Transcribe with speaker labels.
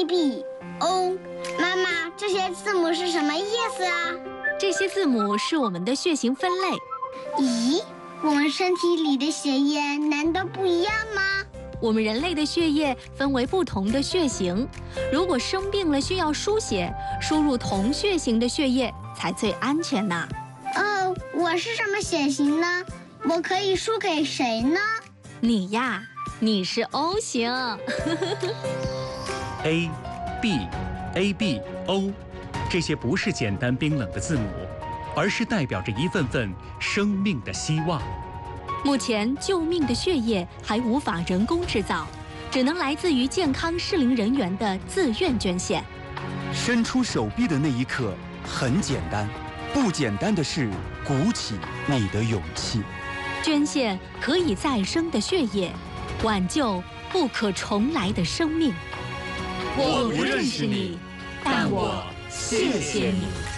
Speaker 1: B O。妈妈，这些字母是什么意思啊？
Speaker 2: 这些字母是我们的血型分类。
Speaker 1: 咦，我们身体里的血液难道不一样吗？
Speaker 2: 我们人类的血液分为不同的血型，如果生病了需要输血，输入同血型的血液才最安全呢。
Speaker 1: 哦，我是什么血型呢？我可以输给谁呢？
Speaker 2: 你呀，你是 O 型。
Speaker 3: A、B、A、B、O， 这些不是简单冰冷的字母，而是代表着一份份生命的希望。
Speaker 2: 目前救命的血液还无法人工制造，只能来自于健康适龄人员的自愿捐献。
Speaker 4: 伸出手臂的那一刻很简单，不简单的是鼓起你的勇气。
Speaker 2: 捐献可以再生的血液，挽救不可重来的生命。
Speaker 5: 我不认识你，但我谢谢你。